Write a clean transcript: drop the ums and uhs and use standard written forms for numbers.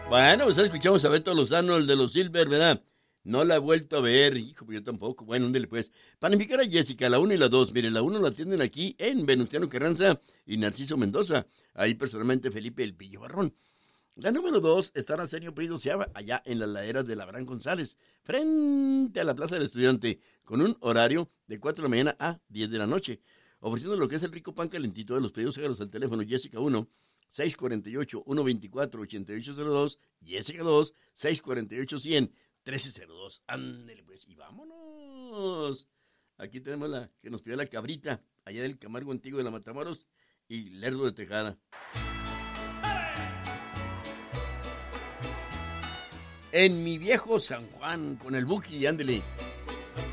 Bueno, pues escuchamos a Beto Lozano, el de los Silver, ¿verdad? No la he vuelto a ver, hijo, pues yo tampoco. Bueno, ándale pues. Para invitar a Jessica, la 1 y la 2. Mire, la 1 la atienden aquí en Venustiano Carranza y Narciso Mendoza. Ahí personalmente Felipe El Pillo Barrón. La número 2 está en Arsenio Prieto Seaba, allá en las laderas de Labrán González, frente a la Plaza del Estudiante, con un horario de 4 de la mañana a 10 de la noche. Ofreciendo lo que es el rico pan calentito de los pedidos, hágalos al teléfono Jessica 1, 648-124-8802, Jessica 2, 648-100, 1302. Ándele pues, y vámonos. Aquí tenemos la que nos pidió la cabrita, allá del Camargo Antiguo de la Matamoros y Lerdo de Tejada. En mi viejo San Juan, con el Buki, ándele.